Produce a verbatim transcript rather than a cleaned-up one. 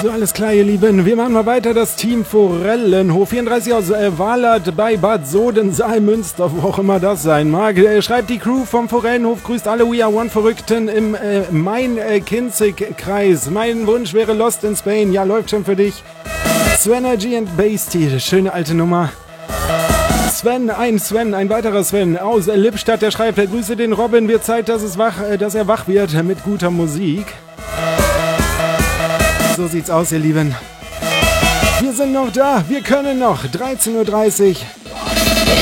So, alles klar, ihr Lieben. Wir machen mal weiter. Das Team Forellenhof vierunddreißig aus äh, Wallert bei Bad Sodensaal, Münster, wo auch immer das sein mag. Äh, schreibt die Crew vom Forellenhof, grüßt alle We Are One Verrückten im äh, Main-Kinzig-Kreis. Mein Wunsch wäre Lost in Spain. Ja, läuft schon für dich. Swenergy and Basty, schöne alte Nummer. Sven, ein Sven, ein weiterer Sven aus Lippstadt, der schreibt, er grüße den Robin, wird Zeit, dass, es wach, äh, dass er wach wird mit guter Musik. So sieht's aus, ihr Lieben. Wir sind noch da, wir können noch. dreizehn Uhr dreißig.